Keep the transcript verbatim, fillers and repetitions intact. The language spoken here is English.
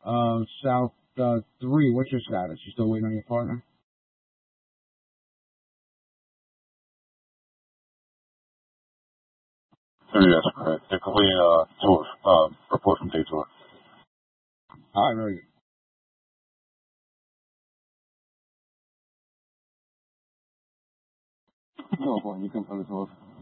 Uh, South uh, three. What's your status? You still waiting on your partner? Sir, yes, correct. They're completing a tour, uh, report from day tour. All right, very good. No, you can from the tour.